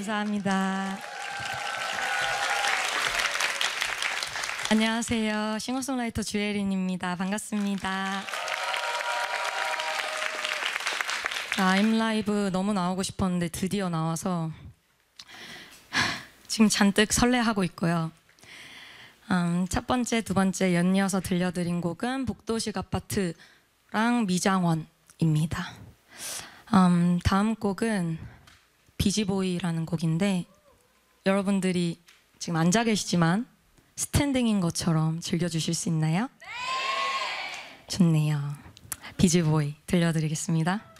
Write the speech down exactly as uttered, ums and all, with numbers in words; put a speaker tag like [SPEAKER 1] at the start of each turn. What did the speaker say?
[SPEAKER 1] 감사합니다. 안녕하세요. 싱어송라이터 주혜린입니다. 반갑습니다. I'm 라이브 너무 나오고 싶었는데 드디어 나와서 지금 잔뜩 설레하고 있고요. 음, 첫 번째, 두 번째 연이어서 들려드린 곡은 복도식 아파트랑 미장원입니다. 음, 다음 곡은 비지보이라는 곡인데 여러분들이 지금 앉아 계시지만 스탠딩인 것처럼 즐겨주실 수 있나요? 네! 좋네요. 비지보이 들려드리겠습니다.